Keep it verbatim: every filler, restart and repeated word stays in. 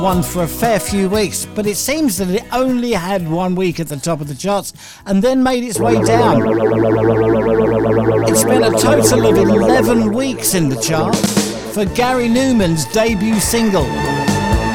one for a fair few weeks, but it seems that it only had one week at the top of the charts and then made its way down. It spent a total of eleven weeks in the charts for Gary Numan's debut single.